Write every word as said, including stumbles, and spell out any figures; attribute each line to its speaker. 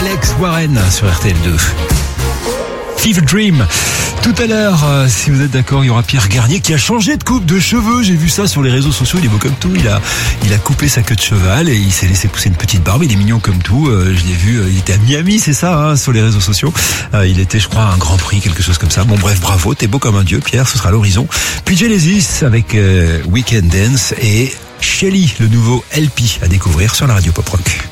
Speaker 1: Alex Warren sur R T L deux. Fever Dream. Tout à l'heure, euh, si vous êtes d'accord, il y aura Pierre Garnier qui a changé de coupe de cheveux. J'ai vu ça sur les réseaux sociaux. Il est beau comme tout. Il a, il a coupé sa queue de cheval et il s'est laissé pousser une petite barbe. Il est mignon comme tout. Euh, je l'ai vu. Euh, il était à Miami, c'est ça, hein, sur les réseaux sociaux. Euh, il était, je crois, à un Grand Prix, quelque chose comme ça. Bon, bref, bravo. T'es beau comme un dieu, Pierre. Ce sera l'horizon. Puis Genesis avec euh, Weekend Dance et Shelly, le nouveau L P à découvrir sur la radio Pop Rock.